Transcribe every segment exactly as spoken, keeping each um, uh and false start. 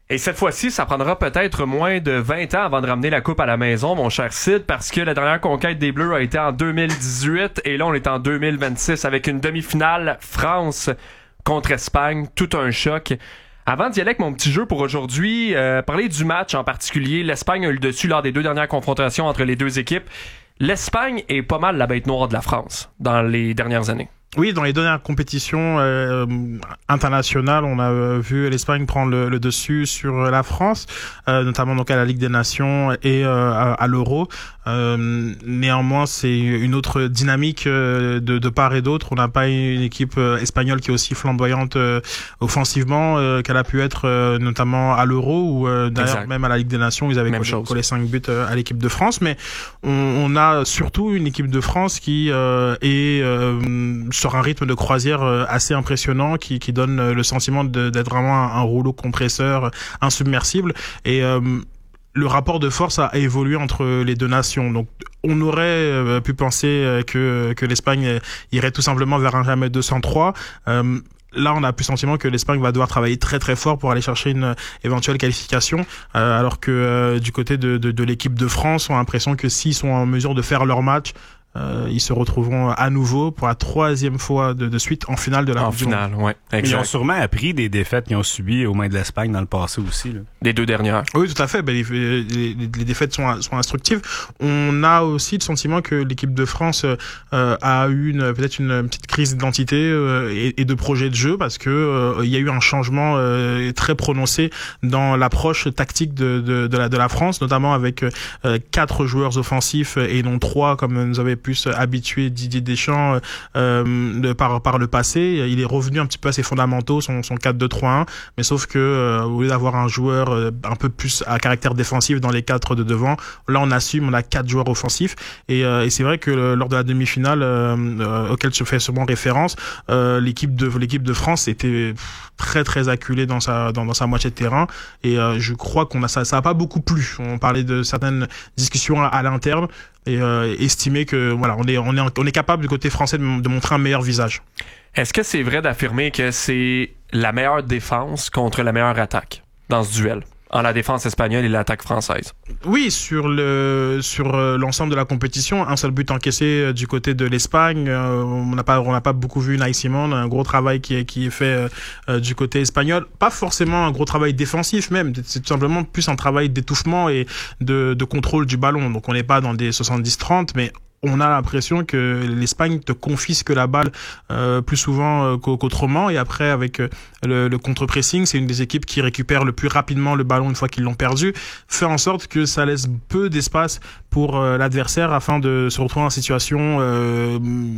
Et cette fois-ci, ça prendra peut-être moins de vingt ans avant de ramener la coupe à la maison, mon cher Sid, parce que la dernière conquête des Bleus a été en deux mille dix-huit et là, on est en deux mille vingt-six avec une demi-finale France contre Espagne. Tout un choc. Avant d'y aller avec mon petit jeu pour aujourd'hui, euh, parler du match en particulier. L'Espagne a eu le dessus lors des deux dernières confrontations entre les deux équipes. L'Espagne est pas mal la bête noire de la France dans les dernières années. Oui, dans les dernières compétitions euh, internationales, on a euh, vu l'Espagne prendre le, le dessus sur la France, euh, notamment donc à la Ligue des Nations et euh, à, à l'Euro. Euh, néanmoins, c'est une autre dynamique euh, de, de part et d'autre. On n'a pas une équipe euh, espagnole qui est aussi flamboyante euh, offensivement euh, qu'elle a pu être euh, notamment à l'Euro ou euh, d'ailleurs exact. Même à la Ligue des Nations, ils avaient collé, collé cinq buts euh, à l'équipe de France. Mais on, on a surtout une équipe de France qui euh, est euh, sur un rythme de croisière assez impressionnant qui, qui donne le sentiment de, d'être vraiment un, un rouleau compresseur insubmersible et euh, le rapport de force a évolué entre les deux nations. Donc on aurait pu penser que, que l'Espagne irait tout simplement vers un jamais deux cent trois. Euh, Là, on a plus le sentiment que l'Espagne va devoir travailler très très fort pour aller chercher une éventuelle qualification, euh, alors que euh, du côté de, de, de l'équipe de France, on a l'impression que s'ils sont en mesure de faire leur match, Euh, ils se retrouveront à nouveau pour la troisième fois de, de suite en finale de la En finale, ouais. Mais ils ont sûrement appris des défaites qu'ils ont subies aux mains de l'Espagne dans le passé aussi. Là. Les deux dernières. Oui, tout à fait. Ben, les, les, les défaites sont, sont instructives. On a aussi le sentiment que l'équipe de France euh, a eu une, peut-être une petite crise d'identité euh, et, et de projet de jeu parce que euh, il y a eu un changement euh, très prononcé dans l'approche tactique de, de, de, la, de la France, notamment avec euh, quatre joueurs offensifs et non trois comme nous avait plus habitué Didier Deschamps euh, de, par, par le passé. Il est revenu un petit peu à ses fondamentaux, son, son quatre deux trois un, mais sauf que euh, au lieu d'avoir un joueur euh, un peu plus à caractère défensif dans les quatre de devant, là on assume, on a quatre joueurs offensifs et, euh, et c'est vrai que le, lors de la demi-finale euh, euh, auquel je fais sûrement référence, euh, l'équipe de l'équipe de France était très très acculée dans sa dans, dans sa moitié de terrain et euh, je crois qu'on a ça ça a pas beaucoup plu. On parlait de certaines discussions à, à l'interne et euh, estimer que voilà on est on est on est capable du côté français de, de montrer un meilleur visage. Est-ce que c'est vrai d'affirmer que c'est la meilleure défense contre la meilleure attaque dans ce duel en la défense espagnole et l'attaque française? Oui, sur le sur euh, l'ensemble de la compétition, un seul but encaissé euh, du côté de l'Espagne. Euh, on n'a pas on n'a pas beaucoup vu Unai Simon, un gros travail qui est qui est fait euh, du côté espagnol. Pas forcément un gros travail défensif même, c'est tout simplement plus un travail d'étouffement et de de contrôle du ballon. Donc on n'est pas dans des soixante-dix trente, mais on a l'impression que l'Espagne te confisque la balle euh, plus souvent euh, qu'autrement et après avec euh, le, le contre-pressing, c'est une des équipes qui récupère le plus rapidement le ballon une fois qu'ils l'ont perdu, fait en sorte que ça laisse peu d'espace pour euh, l'adversaire afin de se retrouver en situation euh,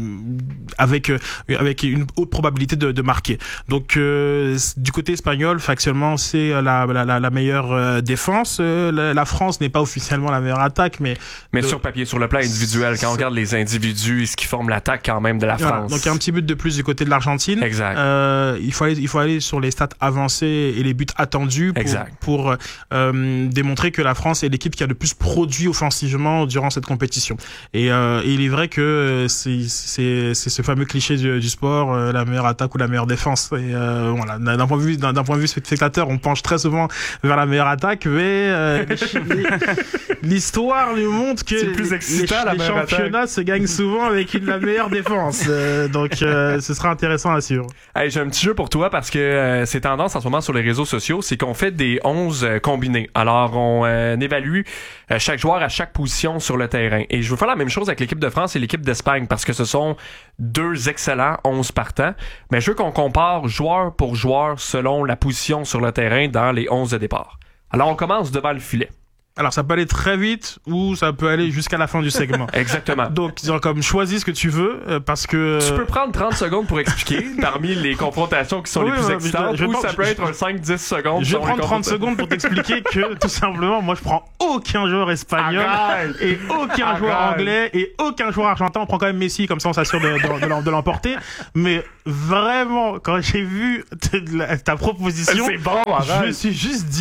avec euh, avec une haute probabilité de, de marquer. Donc euh, du côté espagnol, factuellement, c'est la la, la meilleure euh, défense. Euh, la, la France n'est pas officiellement la meilleure attaque, mais mais de... sur papier, sur le plan individuel, quand on regarde les individus, ce qui forme l'attaque quand même de la France. Voilà, donc il y a un petit but de plus du côté de l'Argentine. Exact. Euh, il faut aller, il faut aller sur les stats avancées et les buts attendus pour, exact. pour euh, démontrer que la France est l'équipe qui a le plus produit offensivement durant cette compétition. Et, euh, et il est vrai que c'est, c'est, c'est ce fameux cliché du, du sport, euh, la meilleure attaque ou la meilleure défense. Et euh, voilà, d'un point de vue, d'un, d'un point de vue spectateur, on penche très souvent vers la meilleure attaque, mais euh, l'histoire nous montre que c'est le plus excitant, les, les championnats se gagnent souvent avec une la meilleure défense. Euh, donc euh, ce sera intéressant à suivre. Hey, j'ai un petit jeu pour toi parce que euh, c'est tendance en ce moment sur les réseaux sociaux, c'est qu'on fait des onze euh, combinés. Alors on euh, évalue euh, chaque joueur à chaque position sur le terrain. Et je veux faire la même chose avec l'équipe de France et l'équipe d'Espagne parce que ce sont deux excellents onze partants. Mais je veux qu'on compare joueur pour joueur selon la position sur le terrain dans les onze de départ. Alors on commence devant le filet. Alors ça peut aller très vite ou ça peut aller jusqu'à la fin du segment. Exactement. Donc genre, comme choisis ce que tu veux euh, parce que tu peux prendre trente secondes pour expliquer parmi les confrontations qui sont oui, les plus ouais, excitantes je, je, ou ça je, peut je, être un cinq dix secondes. Je vais prendre trente secondes pour t'expliquer que tout simplement moi je prends aucun joueur espagnol Arrête. et aucun Arrête. joueur anglais et aucun joueur argentin. On prend quand même Messi comme ça on s'assure de, de, de, de l'emporter. Mais vraiment quand j'ai vu ta proposition, c'est bon, je me suis juste dit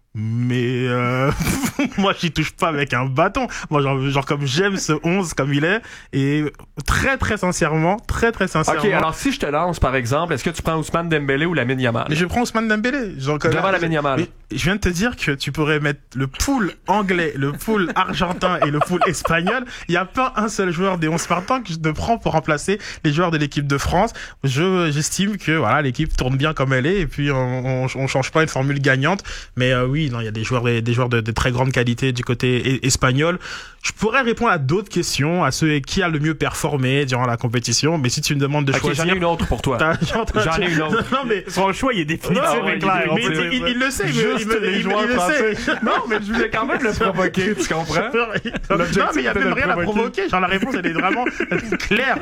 mais euh, moi j'y touche pas avec un bâton. Moi genre, genre comme j'aime ce onze comme il est, et très très sincèrement, très très sincèrement. Ok, alors si je te lance par exemple, est-ce que tu prends Ousmane Dembélé ou Lamine Yamal? Mais je prends Ousmane Dembélé. Genre, devant là, Lamine Yamal. Je viens de te dire que tu pourrais mettre le pool anglais, le pool argentin et le pool espagnol. Il y a pas un seul joueur des onze partants que je te prends pour remplacer les joueurs de l'équipe de France. Je j'estime que voilà, l'équipe tourne bien comme elle est, et puis on on, on change pas une formule gagnante. Mais euh, oui, non, il y a des joueurs des, des joueurs de, de très grande qualité du côté espagnol. Je pourrais répondre à d'autres questions, à ceux qui a le mieux performé durant la compétition, mais si tu me demandes de okay, choisir, j'en ai une autre pour toi. J'en ai une autre. Non mais son choix il est définitif non, et clair. Mais il, il, il le sait, juste il, les il, joueurs il, il français. le sait. Non, mais je voulais quand même le provoquer, tu comprends? Non, mais il y a même rien à provoquer. Genre la réponse elle est vraiment claire.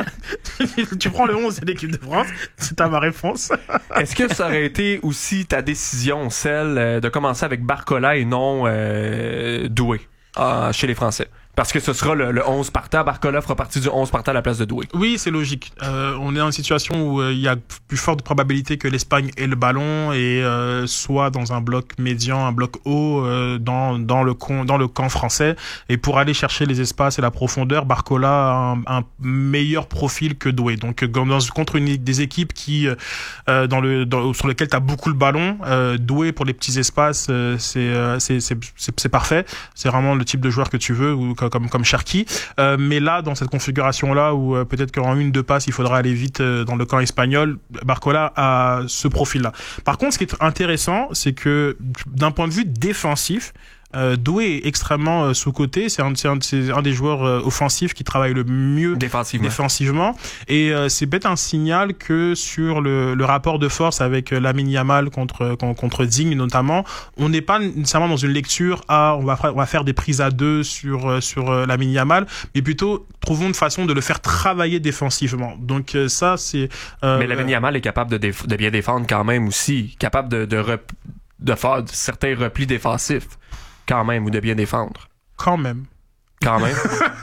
Tu prends le onze de l'équipe de France, c'est à ma réponse. Est-ce que ça aurait été aussi ta décision, celle de commencer avec Barcola et non euh, Doué euh, chez les Français? Parce que ce sera le, le onze partant. Barcola fera partie du onze partant à la place de Doué. Oui, c'est logique. Euh, on est dans une situation où euh, il y a plus forte probabilité que l'Espagne ait le ballon et euh, soit dans un bloc médian, un bloc haut euh, dans dans le con, dans le camp français. Et pour aller chercher les espaces et la profondeur, Barcola a un, un meilleur profil que Doué. Donc dans, contre une des équipes qui euh, dans le dans, sur lesquelles t'as beaucoup le ballon, euh, Doué pour les petits espaces, euh, c'est, euh, c'est c'est c'est c'est parfait. C'est vraiment le type de joueur que tu veux, ou comme comme Cherki, euh, mais là dans cette configuration là où euh, peut-être qu'en une deux passes il faudra aller vite euh, dans le camp espagnol, Barcola a ce profil là. Par contre, ce qui est intéressant, c'est que d'un point de vue défensif, Euh, Doué est extrêmement euh, sous-coté. C'est un, c'est, un, c'est un des joueurs euh, offensifs qui travaille le mieux défensivement. défensivement. Et euh, c'est peut-être un signal que sur le, le rapport de force avec euh, Lamine Yamal contre, contre Digne notamment, on n'est pas nécessairement dans une lecture à on va, on va faire des prises à deux sur, euh, sur euh, Lamine Yamal, mais plutôt trouvons une façon de le faire travailler défensivement. Donc euh, ça c'est... Euh, mais Lamine Yamal est capable de, déf- de bien défendre quand même aussi. Capable de, de, rep- de faire certains replis défensifs. Quand même, ou de bien défendre. Quand même. Quand même.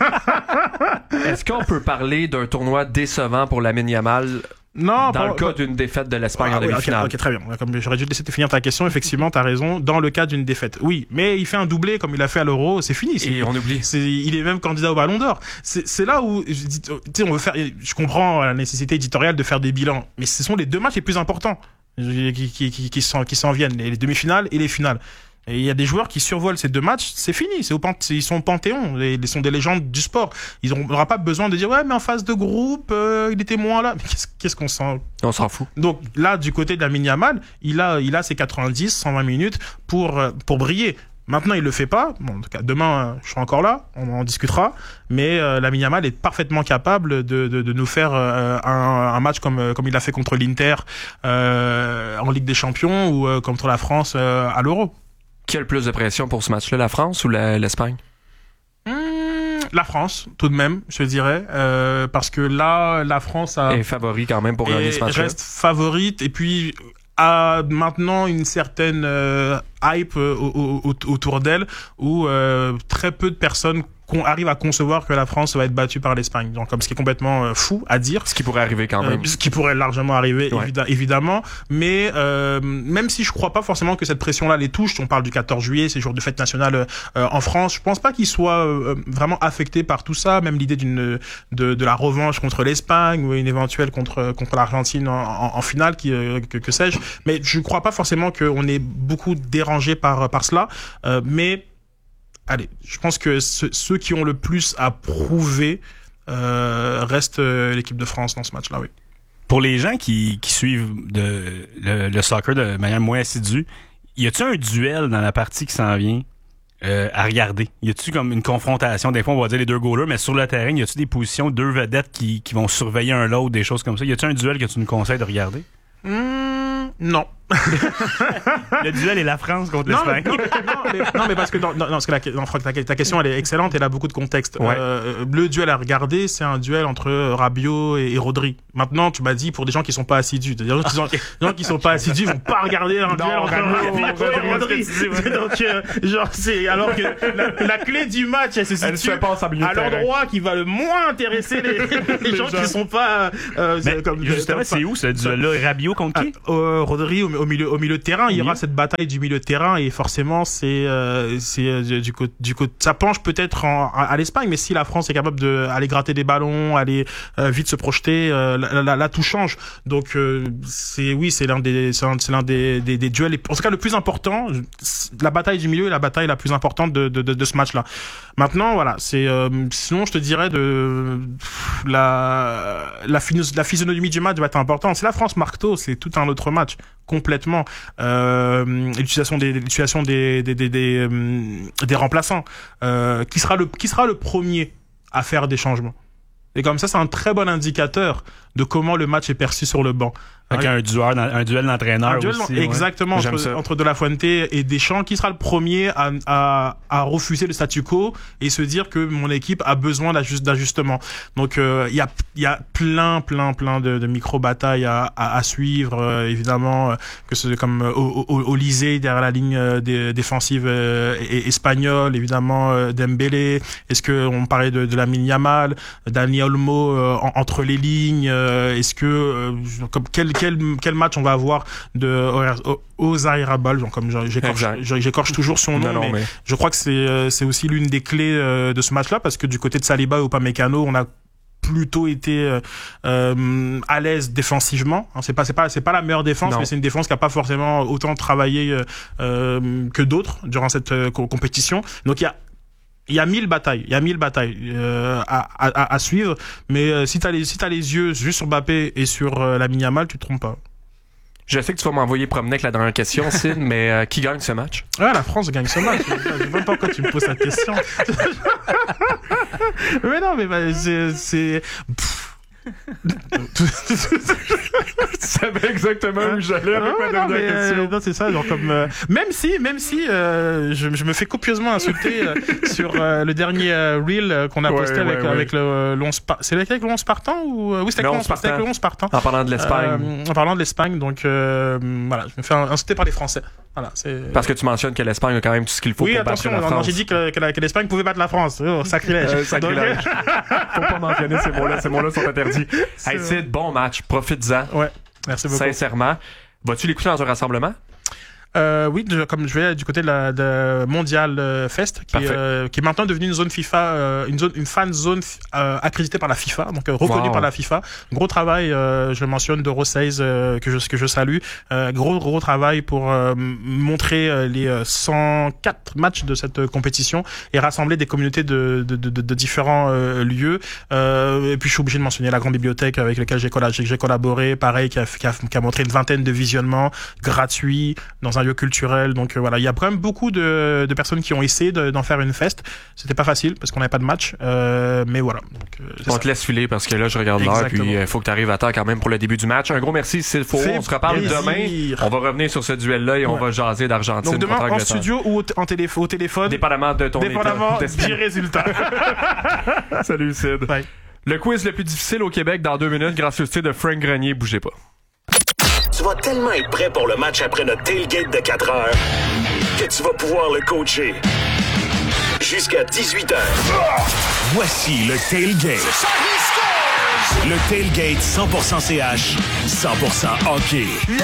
Est-ce qu'on peut parler d'un tournoi décevant pour Lamine Yamal non, dans pas, le cas pas... d'une défaite de l'Espagne ah, en demi-finale? Oui, ok, très bien. Comme j'aurais dû laisser te finir ta question, effectivement, t'as raison. Dans le cas d'une défaite, oui. Mais il fait un doublé comme il a fait à l'Euro, c'est fini. C'est, Et on oublie. C'est, il est même candidat au Ballon d'Or. C'est, c'est là où, tu sais, on veut faire. Je comprends la nécessité éditoriale de faire des bilans, mais ce sont les deux matchs les plus importants qui, qui, qui, qui, s'en, qui s'en viennent, les demi-finales et les finales. Et il y a des joueurs qui survolent ces deux matchs, c'est fini, c'est au pant- ils sont au panthéon, ils sont des légendes du sport. Ils n'auront pas besoin de dire ouais mais en phase de groupe euh, il était moins là. Mais qu'est-ce, qu'est-ce qu'on s'en on s'en fout. Donc là du côté de Lamine Yamal, il a il a ses quatre-vingt-dix, cent vingt minutes pour pour briller. Maintenant, il le fait pas. Bon, en tout cas, demain, euh, je serai encore là, on en discutera. Mais euh, Lamine Yamal est parfaitement capable de, de, de nous faire euh, un, un match comme comme il l'a fait contre l'Inter euh, en Ligue des Champions ou euh, contre la France euh, à l'Euro. Quelle plus de pression pour ce match-là, la France ou la, l'Espagne? Mmh, la France, tout de même, je dirais, euh, parce que là, la France a est favori quand même pour gagner ce match-là. Reste favorite et puis a maintenant une certaine euh, hype euh, au, au, autour d'elle où euh, très peu de personnes qu'on arrive à concevoir que la France va être battue par l'Espagne. Donc, comme ce qui est complètement euh, fou à dire. Ce qui pourrait arriver quand même. Euh, ce qui pourrait largement arriver, ouais. évi- évidemment. Mais euh, même si je crois pas forcément que cette pression-là les touche, on parle du quatorze juillet, c'est jour de fête nationale euh, en France, je pense pas qu'ils soient euh, vraiment affectés par tout ça. Même l'idée d'une de, de la revanche contre l'Espagne ou une éventuelle contre contre l'Argentine en, en, en finale, qui euh, que, que sais-je. Mais je crois pas forcément qu'on est beaucoup dérangé par par cela. Euh, mais allez, je pense que ce, ceux qui ont le plus à prouver euh, restent euh, l'équipe de France dans ce match-là, oui. Pour les gens qui, qui suivent de, le, le soccer de manière moins assidue, y a-t-il un duel dans la partie qui s'en vient euh, à regarder? Y a-t-il comme une confrontation? Des fois, on va dire les deux goalers, mais sur le terrain, y a-t-il des positions, deux vedettes qui, qui vont surveiller un l'autre, des choses comme ça? Y a-t-il un duel que tu nous conseilles de regarder? Mmh, non. Le duel est la France contre non, l'Espagne. Mais, non, mais, non, mais, non, mais parce que, non, non, parce que la, non, Franck, ta, ta question elle est excellente, elle a beaucoup de contexte. Ouais. Euh, le duel à regarder, c'est un duel entre Rabiot et, et Rodri. Maintenant, tu m'as dit pour des gens qui sont pas assidus. Des gens qui sont, des gens qui sont pas assidus vont pas regarder un duel entre Rabiot et Rodri. Donc, euh, genre, c'est, alors que la, la clé du match, elle se situe elle se à l'endroit qui va le moins intéresser les, les, les gens, gens qui sont pas, euh, mais, comme, justement, comme, c'est où ce duel-là? Rabiot contre qui? Euh, Rodri ou au milieu, au milieu de terrain. Il y aura Oui. cette bataille du milieu de terrain et forcément, c'est, euh, c'est euh, du côté, du côté, ça penche peut-être en, à, à l'Espagne, mais si la France est capable de aller gratter des ballons, aller euh, vite se projeter, euh, là, là, là, tout change. Donc, euh, c'est, oui, c'est l'un des, c'est l'un, c'est l'un des, des, des duels, en tout cas le plus important. La bataille du milieu est la bataille la plus importante de, de, de, de ce match-là. Maintenant, voilà, c'est, euh, sinon, je te dirais de la, la, la physionomie du match va être importante. C'est la France marque tôt, c'est tout un autre match complètement. Euh, l'utilisation des, l'utilisation des, des, des, des, des, des remplaçants. Euh, qui sera le, qui sera le premier à faire des changements. Et comme ça, c'est un très bon indicateur de comment le match est perçu sur le banc. Avec un duel, un duel d'entraîneurs un duel, aussi. Exactement, Ouais. entre, entre De La Fuente et Deschamps, qui sera le premier à, à, à refuser le statu quo et se dire que mon équipe a besoin d'ajustement. Donc, il euh, y a, y a plein, plein, plein de, de micro-batailles à, à, à suivre, euh, évidemment, euh, que ce comme euh, Olysée derrière la ligne euh, des, défensive euh, et, espagnole, évidemment, euh, Dembélé. Est-ce que on parlait de, de Lamine Yamal, Dani Olmo euh, en, entre les lignes, euh, est-ce que, euh, comme quel Quel, quel match on va avoir de Oyarzabal, comme j'écorche, j'écorche toujours son nom, non, non, mais, mais je crois que c'est, c'est aussi l'une des clés de ce match-là, parce que du côté de Saliba et Upamecano, on a plutôt été euh, à l'aise défensivement. C'est pas, c'est pas, c'est pas la meilleure défense, non. mais c'est une défense qui a pas forcément autant travaillé euh, que d'autres durant cette euh, compétition. Donc il y a Il y a mille batailles, il y a mille batailles euh, à, à, à suivre, mais euh, si t'as les si t'as les yeux juste sur Mbappé et sur euh, Lamine Yamal, tu te trompes pas. Je sais que tu vas m'envoyer promener avec la dernière question, Sid, mais euh, qui gagne ce match? Ah, la France gagne ce match. Je sais même pas pourquoi tu me poses cette question. Mais non, mais bah, c'est c'est. Tu savais exactement où j'allais avec ma dernière mais, question. Euh, non, c'est ça, genre comme euh, même si, même si euh, je, je me fais copieusement insulter euh, sur euh, le dernier euh, reel euh, qu'on a ouais, posté ouais, avec ouais. avec le l'once par... c'est avec le onze partant ou euh, oui, c'était avec le onze partant. En parlant de l'Espagne. Euh, en parlant de l'Espagne, donc euh, voilà, je me fais insulter par les Français. Voilà, c'est... Parce que tu mentionnes que l'Espagne a quand même tout ce qu'il faut oui, pour attention, battre la France. Oui, attention, j'ai dit que, que, la, que l'Espagne pouvait battre la France. Oh, sacrilège. Euh, sacrilège. Donc... faut pas mentionner ces mots-là, ces mots-là sont interdits. Hey, Sid, bon match, profites-en. Ouais, merci beaucoup. Sincèrement. Vas-tu l'écouter dans un rassemblement? Euh, oui, de, comme je vais du côté de la de Mondial euh, Fest, qui, euh, qui est maintenant devenue une zone FIFA, euh, une zone, une fan zone euh, accréditée par la FIFA, donc euh, reconnue wow. par la FIFA. Gros travail, euh, je le mentionne, d'Euro seize euh, que je que je salue. Euh, gros gros travail pour euh, montrer euh, les cent quatre matchs de cette euh, compétition et rassembler des communautés de de de, de, de différents euh, lieux. Euh, et puis je suis obligé de mentionner la grande bibliothèque avec laquelle j'ai colla- j'ai collaboré, pareil, qui a, qui a qui a montré une vingtaine de visionnements gratuits dans un lieu culturel. Donc euh, voilà, il y a quand même beaucoup de, de personnes qui ont essayé de, d'en faire une fest. C'était pas facile parce qu'on n'avait pas de match, euh, mais voilà. Donc, euh, on ça. te laisse filer parce que là je regarde l'heure, puis il euh, faut que tu arrives à temps quand même pour le début du match. Un gros merci Sid Faux. On se reparle plaisir. Demain. On va revenir sur ce duel-là et ouais. on va jaser d'Argentine. Donc demain en studio ou au, t- en télé- au téléphone. Dépendamment de ton Dépendamment état du résultat. Salut Sid. Bye. Le quiz le plus difficile au Québec dans deux minutes grâce au titre de Frank Grenier. Bougez pas. Tu vas tellement être prêt pour le match après notre tailgate de quatre heures que tu vas pouvoir le coacher jusqu'à dix-huit heures. Voici le tailgate. Le tailgate cent pour cent C H, cent pour cent hockey.